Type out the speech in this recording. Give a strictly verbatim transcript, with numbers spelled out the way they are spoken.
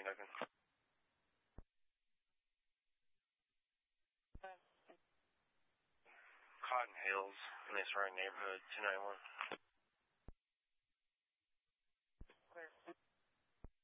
Duncan. Cotton Hills in the surrounding neighborhood, two nine one.